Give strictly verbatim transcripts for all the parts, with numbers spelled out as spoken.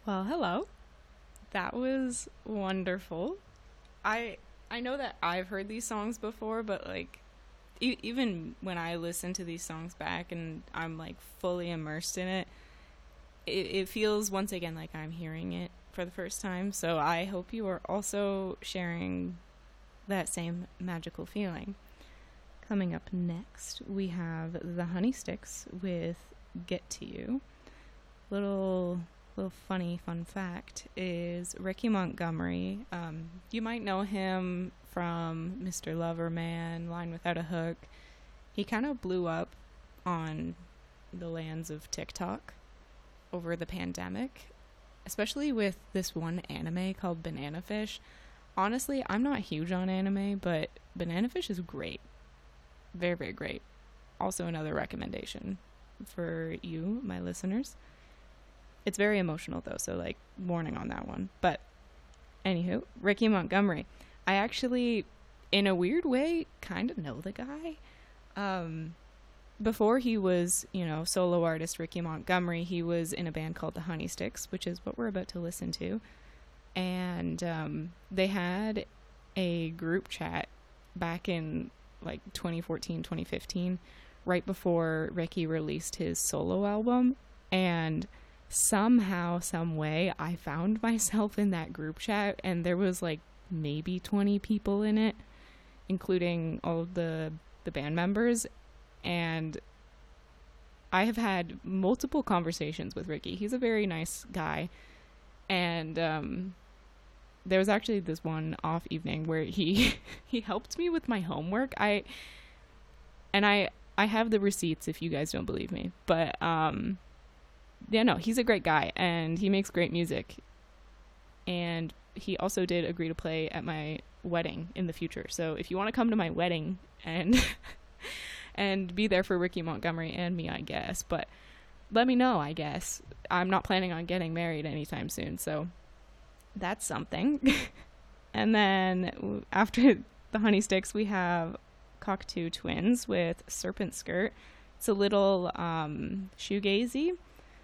Well, hello. That was wonderful. I I know that I've heard these songs before, but like e- even when I listen to these songs back and I'm like fully immersed in it, it, it feels once again like I'm hearing it for the first time. So I hope you are also sharing that same magical feeling. Coming up next, we have the Honey Sticks with Get to You. Little little funny fun fact is Ricky Montgomery. Um, you might know him from Mister Loverman, Line Without a Hook. He kind of blew up on the lands of TikTok over the pandemic, especially with this one anime called Banana Fish. Honestly, I'm not huge on anime, but Banana Fish is great. Very, very great. Also another recommendation for you, my listeners. It's very emotional though, so like warning on that one. But anywho, Ricky Montgomery. I actually, in a weird way, kind of know the guy. Um, before he was, you know, solo artist Ricky Montgomery, he was in a band called the Honey Sticks, which is what we're about to listen to. And um, they had a group chat back in like twenty fourteen, twenty fifteen, right before Ricky released his solo album. And somehow, some way, I found myself in that group chat, and there was like maybe twenty people in it, including all of the the band members. And I have had multiple conversations with Ricky. He's a very nice guy. And um there was actually this one off evening where he he helped me with my homework. I and I I have the receipts if you guys don't believe me. But um yeah, no, he's a great guy and he makes great music. And he also did agree to play at my wedding in the future. So if you want to come to my wedding and and be there for Ricky Montgomery and me, I guess, but let me know, I guess. I'm not planning on getting married anytime soon, so that's something. And then after the Honey Sticks, we have Cockatoo Twins with Serpent Skirt. It's a little um, shoegazy,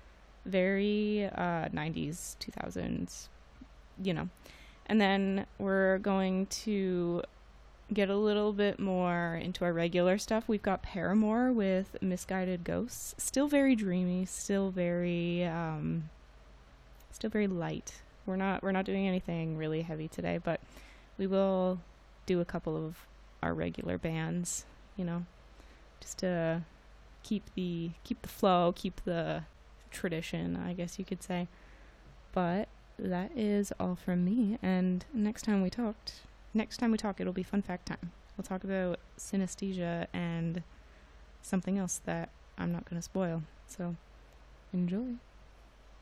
very uh, nineties, two thousands, you know. And then we're going to get a little bit more into our regular stuff. We've got Paramore with Misguided Ghosts. Still very dreamy, still very um, still very light. We're not we're not doing anything really heavy today, but we will do a couple of our regular bands, you know, just to keep the keep the flow, keep the tradition, I guess you could say. But that is all from me, and next time we talked next time we talk it'll be fun fact time. We'll talk about synesthesia and something else that I'm not going to spoil. So enjoy.